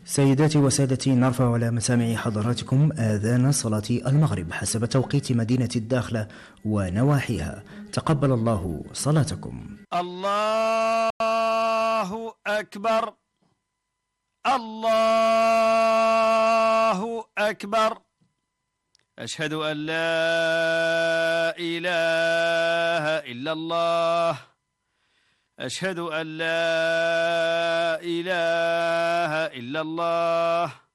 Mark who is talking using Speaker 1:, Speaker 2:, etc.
Speaker 1: سيداتي وسادتي، نرفع على مسامع حضراتكم آذان صلاة المغرب حسب توقيت مدينة الداخلة ونواحيها. تقبل الله صلاتكم.
Speaker 2: الله أكبر، الله أكبر. أشهد أن لا إله إلا الله، أشهد أن لا إله إلا الله.